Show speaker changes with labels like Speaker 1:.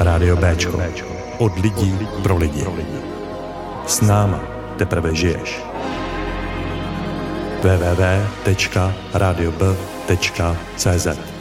Speaker 1: Rádio Béčko. Od lidí pro lidi. S náma teprve žiješ. www.radiob.cz